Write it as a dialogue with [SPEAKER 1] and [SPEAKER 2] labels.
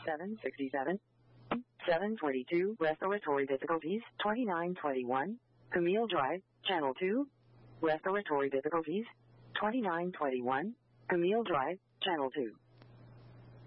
[SPEAKER 1] 767. 722. Respiratory difficulties. 2921. Camille Drive, Channel 2. Respiratory difficulties. 2921. Camille Drive, Channel 2.